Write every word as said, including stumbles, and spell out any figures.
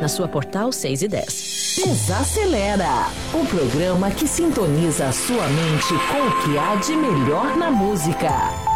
na sua Portal seis e dez. Desacelera, o programa que sintoniza a sua mente com o que há de melhor na música.